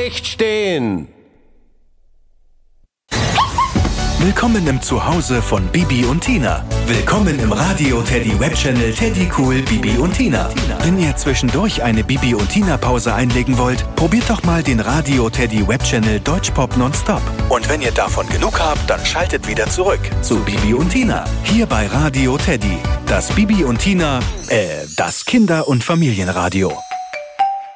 nicht stehen! Willkommen im Zuhause von Bibi und Tina. Willkommen im Radio Teddy Webchannel Teddy Cool Bibi und Tina. Wenn ihr zwischendurch eine Bibi und Tina Pause einlegen wollt, probiert doch mal den Radio Teddy Webchannel Deutschpop Nonstop. Und wenn ihr davon genug habt, dann schaltet wieder zurück zu Bibi und Tina. Hier bei Radio Teddy. Das Bibi und Tina, das Kinder- und Familienradio.